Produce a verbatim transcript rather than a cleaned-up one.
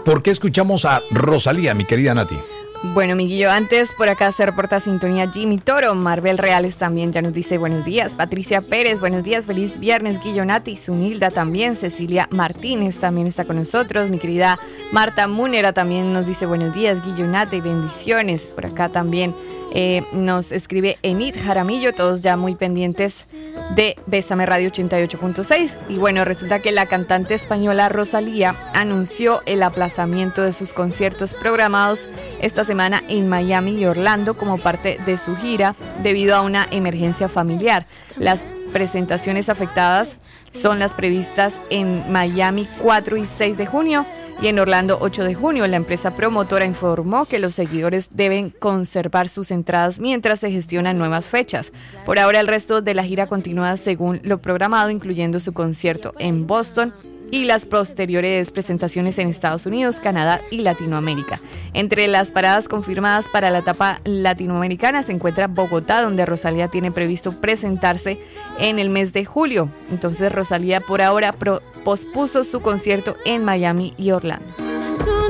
¿Por qué escuchamos a Rosalía, mi querida Nati? Bueno, Miguelito, antes por acá se reporta sintonía Jimmy Toro. Marvel Reales también ya nos dice buenos días. Patricia Pérez, buenos días, feliz viernes. Guillo Nati, Zunilda también. Cecilia Martínez también está con nosotros. Mi querida Marta Múnera también nos dice buenos días, Guillo Nati, bendiciones. Por acá también eh, nos escribe Enid Jaramillo, todos ya muy pendientes de Bésame Radio ochenta y ocho punto seis. Y bueno, resulta que la cantante española Rosalía anunció el aplazamiento de sus conciertos programados esta semana en Miami y Orlando como parte de su gira debido a una emergencia familiar. Las presentaciones afectadas son las previstas en Miami cuatro y seis de junio y en Orlando ocho de junio. La empresa promotora informó que los seguidores deben conservar sus entradas mientras se gestionan nuevas fechas. Por ahora el resto de la gira continúa según lo programado, incluyendo su concierto en Boston y las posteriores presentaciones en Estados Unidos, Canadá y Latinoamérica. Entre las paradas confirmadas para la etapa latinoamericana se encuentra Bogotá, donde Rosalía tiene previsto presentarse en el mes de julio. Entonces Rosalía por ahora pro- pospuso su concierto en Miami y Orlando.